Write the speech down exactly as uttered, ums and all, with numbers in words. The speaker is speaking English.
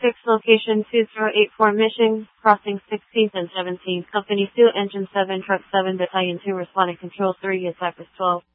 six, location two zero eight four, mission, crossing sixteenth and seventeenth, company two, engine seven, truck seven, battalion two, responding control three, is Cypress twelve.